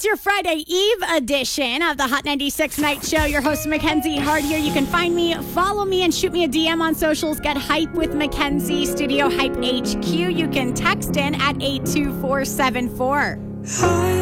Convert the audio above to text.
your Friday Eve edition of the Hot 96 Night Show. Your host, Mackenzie Hart here. You can find me, follow me, and shoot me a DM on socials. Get hype with Mackenzie, Studio Hype HQ. You can text in at 82474.